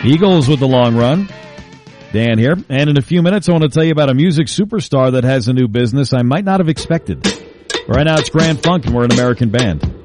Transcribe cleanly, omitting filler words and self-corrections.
Eagles with the long run. Dan here. And in a few minutes, I want to tell you about a music superstar that has a new business I might not have expected. Right now, it's Grand Funk, and we're an American band.